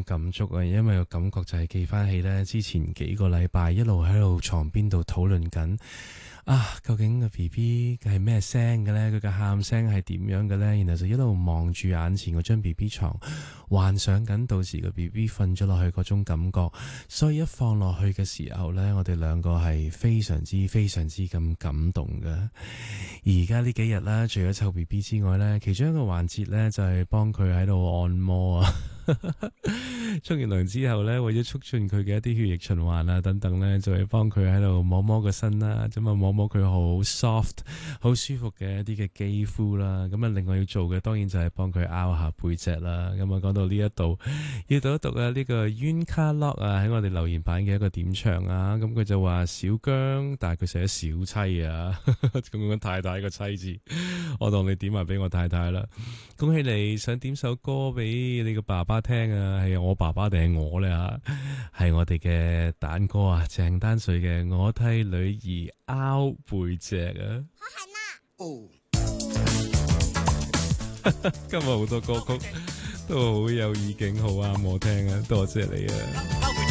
感觸啊，因為個感覺就係記翻起呢，之前幾個禮拜一路喺度床邊度討論緊究竟個 BB 係咩聲嘅呢？佢嘅喊聲係點樣嘅呢？然後就一路望住眼前嗰張 BB 床，幻想緊到時個 BB 瞓咗落去嗰種感覺，所以一放落去嘅時候呢，我哋兩個係非常之咁感動嘅。而家呢幾日啦，除咗湊 BB 之外呢，其中一個環節呢，就係幫佢喺度按摩啊。沖完涼之後呢，為咗促進佢嘅一啲血液循環啊等等呢，就係幫佢喺度摸摸個身啦，咁啊摸摸佢好 soft、好舒服嘅一啲嘅肌膚啦。咁啊，另外要做嘅當然就係幫佢拗下背脊啦。咁啊，講到呢一度，要讀一讀啊呢個 Yun Ka Lock 啊喺我哋留言版嘅一個點唱啊。咁佢就話小姜，但係佢寫咗小妻啊，咁樣太太個妻字，我當你點埋俾我太太啦。恭喜你，想點首歌俾你個爸爸聽啊？係我爸爸定係我呢？係我哋嘅蛋哥啊，鄭丹瑞嘅我替女兒拗背脊啊！今日好多歌曲都好有意境，好啱我聽啊！多謝你啊！